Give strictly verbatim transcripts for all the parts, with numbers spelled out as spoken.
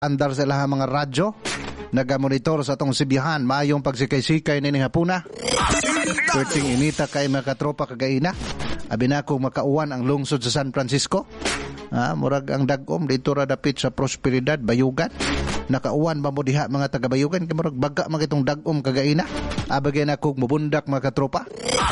andar sa ilang mga radyo, nagamonitor sa atong sibihan, maayong pagsikay-sikay ni hapuna. Perting inita kay mga katropa kagaina. Abi na kung makauwan ang lungsod sa San Francisco. Ah, murag ang dagom dito ra dapit sa Prosperidad, Bayugan. Nakauwan ba mo diha mga taga-Bayugan kay murag baga mga itong dagom kagaina. Abagay na kung mabundak mga katropa.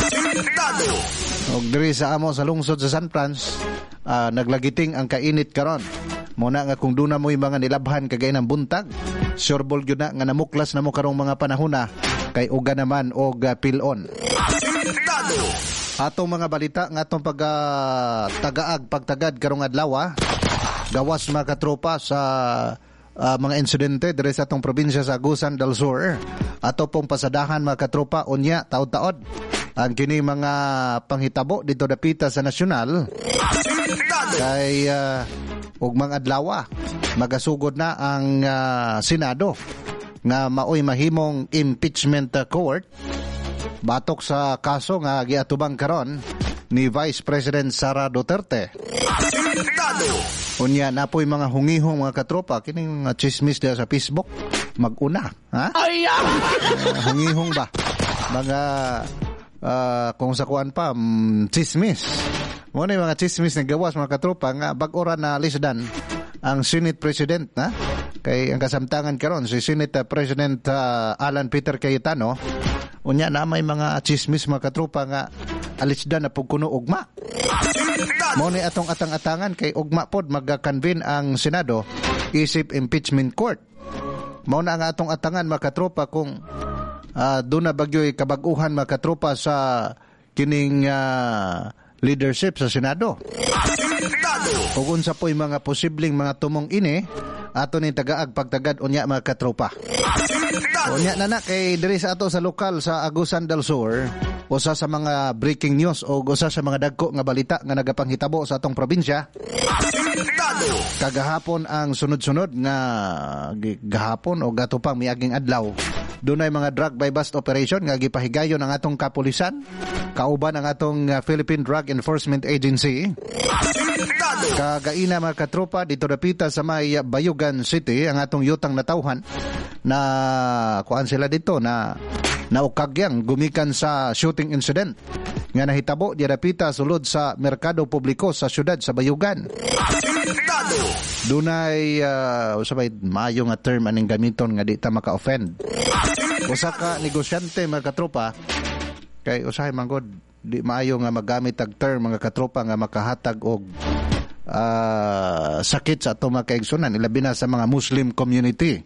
Og diri sa amo sa lungsod sa San Franz, ah, naglagiting ang kainit karon. Muna nga kung duna mo'y mga nilabhan kagay ng buntag, surebol yun na nga namuklas na mo karong mga panahon na kay uga naman o uh, pilon. Atong mga balita nga atong pag uh, tagaag pagtagad karong adlaw, gawas mga katropa sa uh, mga insidente diri sa atong probinsya sa Agusan del Sur. Ato pong pasadahan mga katropa unya taod-taod ang kini mga panghitabo dito dapita sa nasyonal kay uh, ug mga adlaw magasugod na ang uh, Senado nga maoy mahimong impeachment uh, court batok sa kaso nga giatubang karon ni Vice President Sara Duterte. Unya napoy mga hungihong mga katropa kining uh, chismis diha sa Facebook maguna, ha? Uh, hungihong ba? Mga uh, kung sa kuan pa um, chismis. Mo na mga chismis na gawas mga katropa nga bag-ora na lisdan ang Senate President na kay ang kasamtangan karon si Senate President uh, Alan Peter Cayetano. Unya na may mga chismis mga katropa nga alisdan na pugkuno ugma. Mo ni atong atang-atangan kay ugma pod magka-convene ang Senado isip impeachment court. Mo na nga atong atangan mga katropa kung uh, doon na bagyo'y kabag-uhan mga katropa sa kining uh, leadership sa Senado. Kung unsa po'y mga posibleng mga tumong ini, ato ni tagaag pagtagad unya mga katropa. Unya na na kay diri sa ato sa lokal sa Agusan del Sur, usa sa mga breaking news o usa sa mga dagko nga balita nga nagapanghitabo sa atong probinsya. Kagahapon ang sunod-sunod nga gahapon o gatupang miaging adlaw. Dunay mga drug by bust operation nga gipahigayon ang atong kapulisan, kauban ang atong Philippine Drug Enforcement Agency. Kagaina mga katropa dito dapita sa may Bayugan City ang atong yutang natawhan na kuan sila dito na naukagyang gumikan sa shooting incident nga nahitabo di dapita sulod sa merkado publiko sa syudad sa Bayugan. Dunay uh, usabay maayo nga term aning gamiton nga di ta maka-offend. Usa ka negosyante mga katropa kay usahay manggod di maayo nga magamit tag term mga katropa nga makahatag og uh, sakit sa ato mga kaigsunan ilabi na sa mga Muslim community.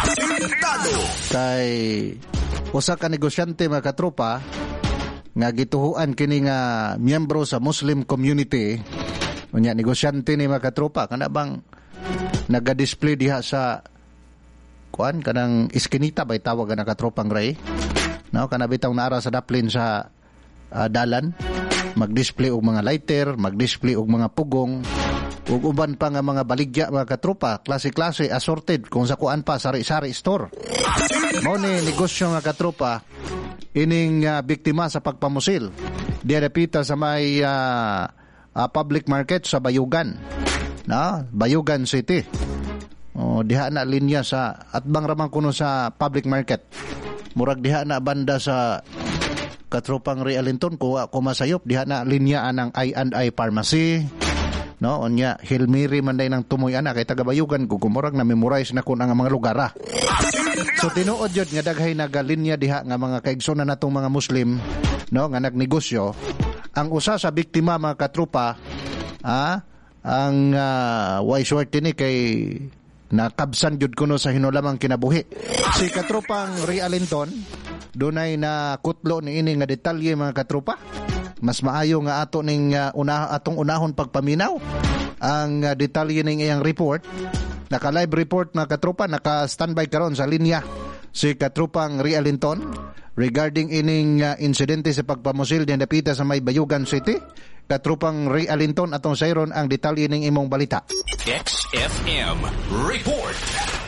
Kay usa ka negosyante mga katropa nga gituhuan kini nga miyembro sa Muslim community. Unya negosyante ni mga katropa kana bang naga-display diha sa kuan kanang iskinita bay tawag na katropang ray. No, kana bitaw naara sa daplin sa uh, dalan, mag-display og mga lighter, mag-display og mga pugong, ug uban pa nga mga baligya mga katropa, klase-klase assorted kung sa kuan pa sari-sari store. Mao ni negosyo nga katropa ining uh, biktima sa pagpamusil. Diarepita sa may uh, uh, public market sa Bayugan. Na, Bayugan City. O diha na linya sa atbang ramang kuno sa public market. Murag diha na banda sa katropang Realinton ko kumasayop diha na linya anang I and I Pharmacy. No, onya Hilmiri manday nang tumoy ana kay taga Bayugan ko kumurag na memorize na kun ang mga lugar. So tinuod jud nga daghay nagalinya diha nga mga kaigsunan natong mga Muslim, no, nga nagnegosyo. Ang usa sa biktima mga katropa, ah, ang uh, way short ni kay nakabsan jud kuno sa hinulamang kinabuhi. Si katropang Realinton dunay na kutlo ni ini nga detalye mga katropa. Mas maayo nga ato ning uh, una atong unahon pagpaminaw ang uh, detalye ning iyang report. Naka live report mga katropa, naka standby karon sa linya si katropang Realinton regarding ining uh, insidente sa pagpamusil din dapita sa may Bayugan City. Katropang Realinton atong sayron ang detalye ning imong balita. X F M Report.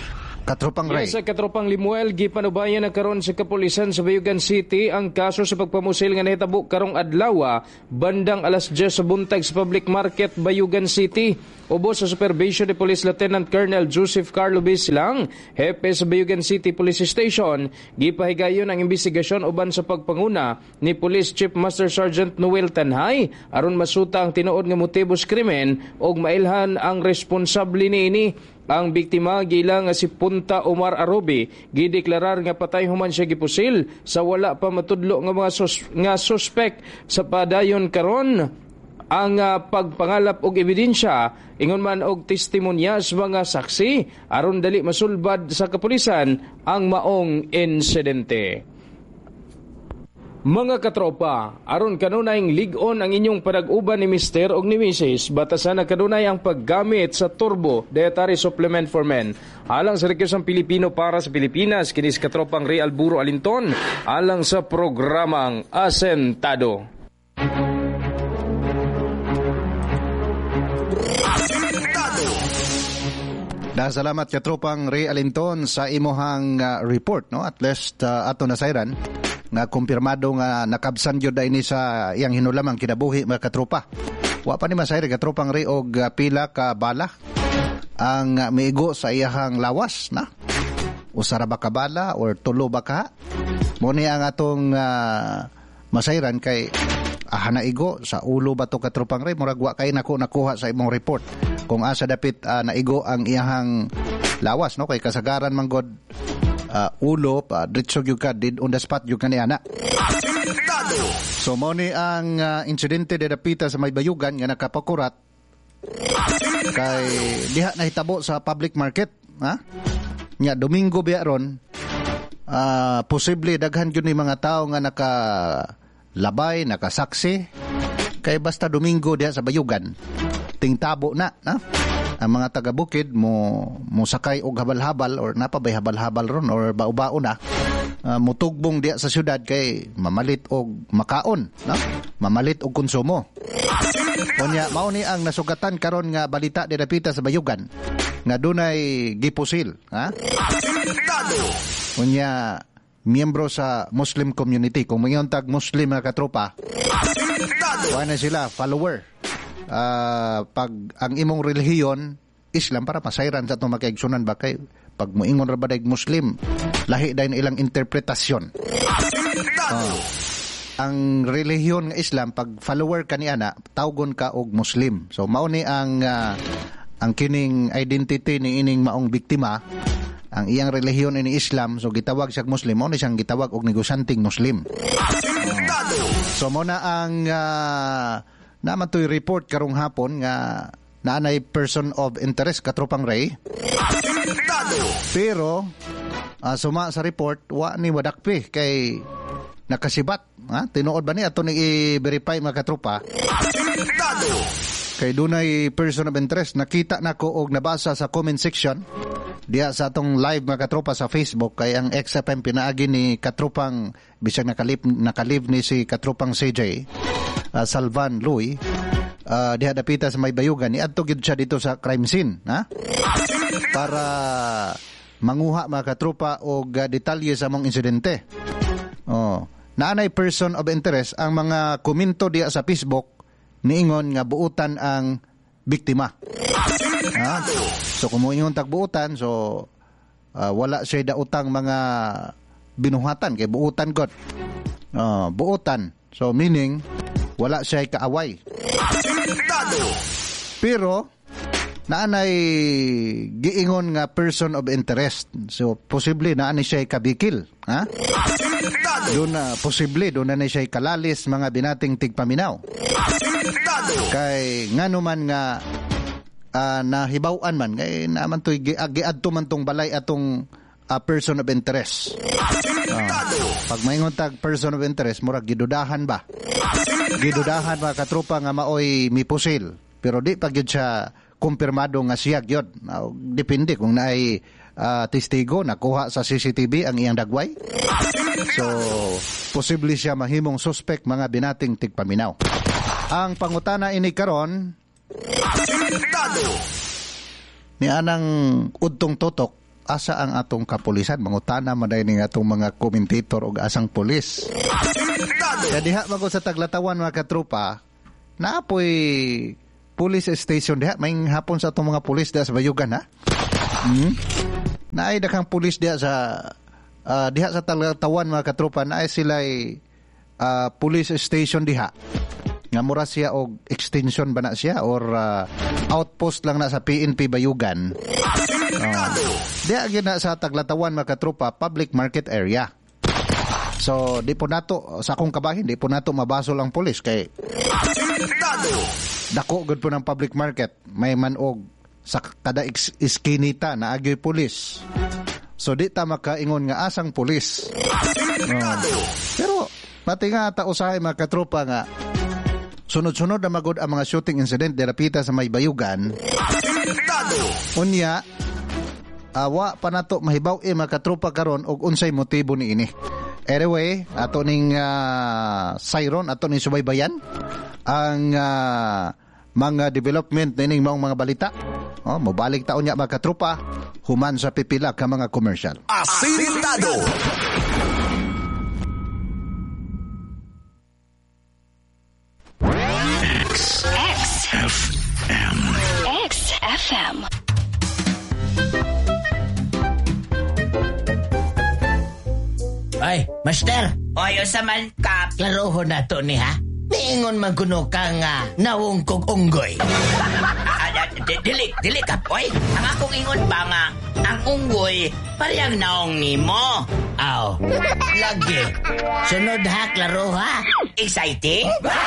Katropang Ray. Yes, sa Katropang Limuel, gipanubayan na karon sa kapulisan sa Bayugan City ang kaso sa pagpamusil nga nahitabo karong adlaw bandang alas diyes sa buntag sa Public Market, Bayugan City. Ubos sa supervision ni Police Lieutenant Colonel Joseph Carlo Bislang, hepe sa Bayugan City Police Station, gipahigayon ang investigasyon uban sa pagpanguna ni Police Chief Master Sergeant Noel Tanhay aron masuta ang tinuod nga motibos krimen ug mailhan ang responsable niini. Ang biktima gilang nga si Punta Omar Arobi gideklarar nga patay human siya gipusil sa wala pa matudlo nga mga sus- nga suspect sa padayon karon. Ang uh, pagpangalap og ebidensya ingon man og testimonya sa mga saksi aron dali masulbad sa kapulisan ang maong insidente. Mga katropa, aron kanunay lig-on ang inyong panag-uban ni Mister og ni Missus batasan na kanunay ang paggamit sa Turbo Dietary Supplement for Men. Alang sa rekyosang Pilipino para sa Pilipinas, kinis katropang Ray Alburo Alinton, alang sa programang Asentado. Salamat katropang Ray Alinton sa imuhang uh, report, no? At least uh, ato na sayran nga kumpirmado nga nakabsan gyud ini sa iyang hinulamang kinabuhi mga katropa. Wa pa ni masayre katropang Ray og uh, pila ka bala ang uh, miigo sa iyang lawas na. Usara ba ka bala or tulo ba ka? Mo ni ang atong uh, masayran kay aha na igo sa ulo ba to katropang Ray, murag wa kay nako nakuha sa imong report kung asa dapit uh, naigo ang iyang lawas, no? Kay kasagaran man god uh, ulo pa diretso gyud ka did on the spot gyud kani ana. So mo ni ang uh, insidente de dapita sa may Bayugan nga nakapakurat kay diha nahitabo sa public market, ha? Nya Domingo biya ron, uh, posible daghan gyud ni mga tawo nga naka labay, nakasaksi kay basta Domingo diha sa Bayugan tingtabo na, na ang mga taga-bukid mo musakay og habal-habal or napabay habal-habal ron or bao-bao na uh, mutugbong diha sa syudad kay mamalit og makaon, no? Mamalit og konsumo. Unya mao ni ang nasugatan karon nga balita di dapita sa Bayugan nga dunay gipusil, ha? Unya miyembro sa Muslim community, kung mga tag Muslim na katropa, wala na sila follower. Uh, pag ang imong relihiyon Islam, para masayran sa itong makaigsunan ba kay pag moingon ra ba daig Muslim lahi dayon ilang interpretasyon. Uh, ang relihiyon nga Islam, pag follower ka ni ana tawgon ka og Muslim. So mao ni ang uh, ang kining identity ni ining maong biktima, ang iyang relihiyon ini Islam, so gitawag siya Muslim, mo na siyang gitawag og negosyanteng Muslim. Uh, so mo na ang uh, naman to'y report karong hapon nga naanay person of interest katropang Ray. Pero uh, suma sa report wa ni wadakpi kay nakasibat, ha? Tinuod ba ni ato ni i-verify mga katropa? Kay dunay person of interest, nakita nako og nabasa sa comment section diya sa atong live mga katropa sa Facebook, kay ang X F M pinaagi ni katropang bisag nakalip nakalive ni si katropang C J uh, Salvan Louie uh, diha dapita sa may Bayugan, ni adto gyud siya dito sa crime scene, ha? Para manguha mga katropa og uh, detalye sa mong insidente. Oh, naanay person of interest ang mga komento diya sa Facebook niingon nga buutan ang biktima. Ha? So kung mo ingon tagbuutan, so uh, wala siya dautang mga binuhatan kay buutan god. Uh, buutan. So meaning wala siya kaaway. Pero naanay giingon nga person of interest. So posible naanay siya kabikil, ha? Doon na posible doon na siya kalalis mga binating tigpaminaw. Kay ngano man nga uh, nahibaw-an man kay naman toy giadto man tong balay atong uh, person of interest. Uh, pag maingon tag person of interest, murag gidudahan ba? Gidudahan ba katropa nga maoy mipusil. Pero di pa gyud siya kumpirmado nga siya gyud. Uh, depende kung naay uh, testigo nakuha sa C C T V ang iyang dagway. So posible siya mahimong suspect mga binating tigpaminaw. Ang pangutana ini karon ni anang udtong totok asa ang atong kapulisan? Mangutana man dahil ng atong mga commentator o asang pulis. Kaya diha mago sa Taglatawan mga katropa, naapoy police station diha. May hapon sa atong mga pulis diha sa Bayugan, ha? Hmm? Naay dakang pulis diha sa uh, diha sa Taglatawan mga katropa, naay sila'y uh, police station diha. Nga mura siya og extension ba na siya or uh, outpost lang na sa P N P Bayugan. Uh, diya gina sa Taglatawan mga katropa, public market area. So di po nato sa akong kabahin, di po nato mabasol ang pulis kay dako gud po ng public market. May manog sa kada iskinita na agyoy pulis. So di ta makaingon nga asang pulis. Uh, pero pati nga ta usahay mga katropa nga sunod-sunod na magod ang mga shooting incident derapita sa may Bayugan. Unya, awa pa nato mahibaw e mga katropa karon og unsay motibo ni ini. Anyway, ato ning uh, siron, ato ning subaybayan ang uh, mga development nining mga balita. Oh, mobalik taon niya mga katropa human sa pipila ka mga commercial. Asintado. X F M X F M. Ay, Master! Oy, usaman ka. Klaroho na to ni ha? Niingon maguno ka nga nawong kog unggoy. Ah, dili, dili ka, oy. Ang akong ingon ba nga, ang unggoy, parehang naong nimo. Aw, lagi. Sunod ha, klaro ha? Exciting?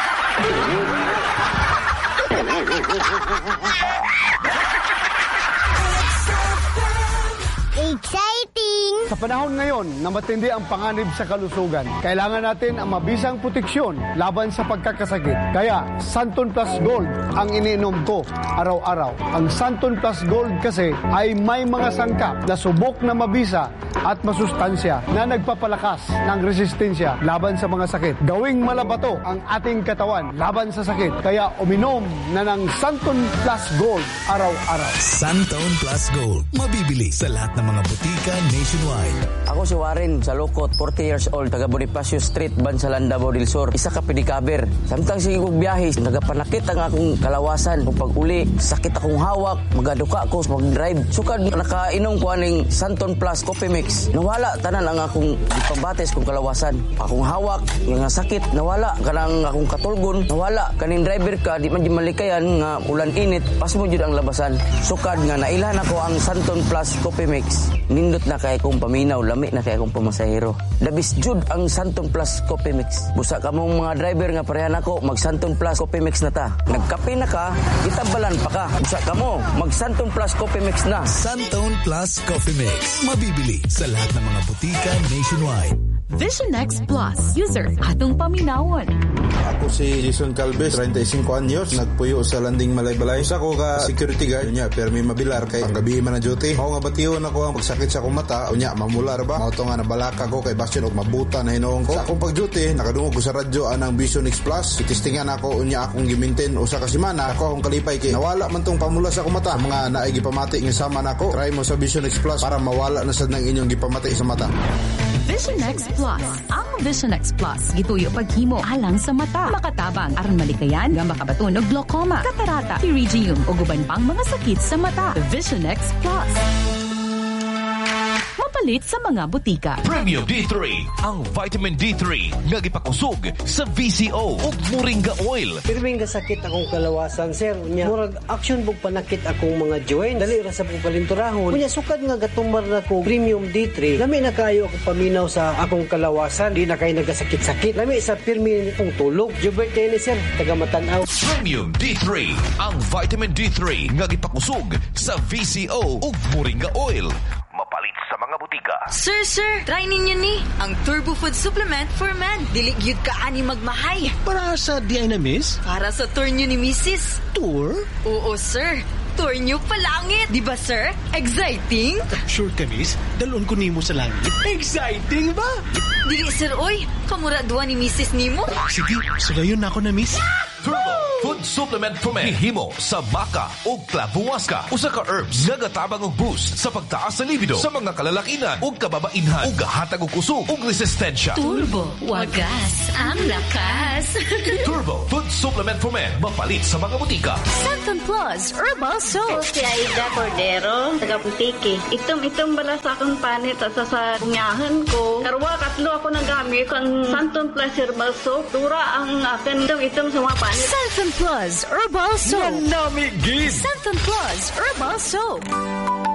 Exciting! Sa panahon ngayon na matindi ang panganib sa kalusugan, kailangan natin ang mabisang proteksyon laban sa pagkakasakit. Kaya, Santon Plus Gold ang iniinom ko araw-araw. Ang Santon Plus Gold kasi ay may mga sangkap na subok na mabisa at masustansya na nagpapalakas ng resistensya laban sa mga sakit. Gawing malabato ang ating katawan laban sa sakit. Kaya uminom na ng Santon Plus Gold araw-araw. Santon Plus Gold. Mabibili sa lahat ng mga butika nationwide. Ako si Warren Salukot, forty years old, taga Bonifacio Street, Bansalan, Davao del Sur. Isa ka pedikaber. Samtang sige kong biyahe, nagapanakit ang akong kalawasan. Kung pag-uli, sakit akong hawak, magaduka ako sa mag-drive. Sukad, nakainom ko aning Santon Plus Coffee Mix. Nawala, tanan ang akong ipabates kong kalawasan. Akong hawak, yung sakit, nawala. Kanang akong katulgon, nawala. Kaning driver ka, di man di malikayan nga ulan init, pas mo jud ang labasan. Sukad nga, nailan ako ang Santon Plus Coffee Mix. Nindot na kay kong paminaw, lami na kay akong pamasahero. Labis jud ang Santon Plus Coffee Mix. Busa ka mong mga driver nga parehan ako, mag Santon Plus Coffee Mix na ta. Nagkape na ka, itabalan pa ka. Busa ka mo, mag Santon Plus Coffee Mix na. Santon Plus Coffee Mix. Mabibili sa lahat ng mga butika nationwide. Vision X Plus. User, atong paminawon. Ako si Jason Calves, thirty-five anyos, nagpuyo sa Landing Malaybalay. Sa ko ka security guard, unya, pero may mabilar kay panggabi man na duty. Ako nga batiyon ako ang pagsakit sa akong mata, unya, mamular ba? Mauto nga nabalaka ko kay bastion og mabuta na hinoong ko. Sa akong pag-duty, nakadungog ko sa radyo anang Vision X Plus. Itistingan ako, unya, akong gimintin usa ka semana. Ako akong kalipay kay nawala man tong pamula sa akong mata. Mga naay gipamati nga sama nako. Try mo sa Vision X Plus para mawala na sad nang inyong gipamati sa mata. Vision X Plus. Ang Vision X Plus gituyo paghimo alang sa mata. Makatabang aron malikayan nga makabatunog glaucoma, katarata, pterygium o guban pang mga sakit sa mata. Vision X Plus. Mapalit sa mga butika. Premium D three, ang vitamin D three nga gipakusog sa V C O ug Moringa Oil. Pirming kasakit akong kalawasan, sir. Nya murag action bug panakit akong mga joint. Dali ra sa pong palinturahon. Kunya sukad nga gatumbar na ko Premium D three. Lami na kayo ako paminaw sa akong kalawasan. Di na kayo nagasakit-sakit. Lami sa pirmi kong tulog. Jubert kayo ni sir, taga Matanaw. Premium D three, ang vitamin D three nga gipakusog sa V C O ug Moringa Oil. Mapalit sa mga butika. Sir, sir, try ninyo ni ang Turbo Food Supplement for Men. Dili gyud ka ani magmahay. Para sa di ay na miss? Para sa tour nyo ni Missus Tour? Oo, sir. Tour nyo palangit. Di ba, sir? Exciting? Sure ka, miss? Dalon ko nimo sa langit. Exciting ba? Dili, sir, oy. Kamura duwa ni Missus nimo. Sige, sugayon na ako na, miss. Turbo Food Supplement for Men. Hihimo sa maca o clavuasca. Usa ka herbs nga gatabang og boost sa pagtaas sa libido sa mga kalalakinan ug kababainhan ug gahatag og kusog ug resistensya. Turbo, wagas ang lakas. Turbo Food Supplement for Men. Mapalit sa mga butika. Santon Plus Herbal Soap. Si Aida Cordero, taga Putiki. Itom-itom bala sa akong panit at sa sa punyahan ko. Karwa, katlo ako nagamit ang Santon Plus Herbal Soap. Tura ang akin itom-itom sa mga panit. Santon Plus Herbal Soap. Nanami gid. Santon Plus Herbal Soap.